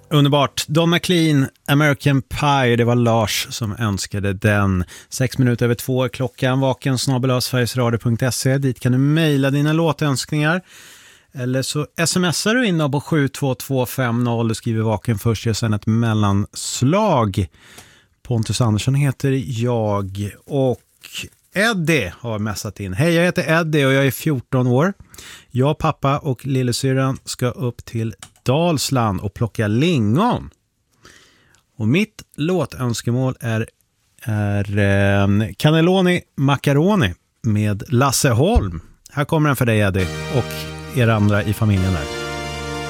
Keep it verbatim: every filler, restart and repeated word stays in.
Underbart. Don McLean, American Pie, det var Lars som önskade den. Sex minuter över två är klockan, vaken snabel-a sverigesradio punkt se. Dit kan du mejla dina låtönskningar. Eller så smsar du in på sju två två fem noll och skriver vaken först och sen ett mellanslag. Pontus Andersson heter jag och Eddie har messat in. Hej, jag heter Eddie och jag är fjorton år. Jag, pappa och lillasyrran ska upp till Dalsland och plocka lingon. Och mitt låtönskemål är, är eh, Cannelloni Macaroni med Lasse Holm. Här kommer den för dig, Eddie, och er andra i familjen där.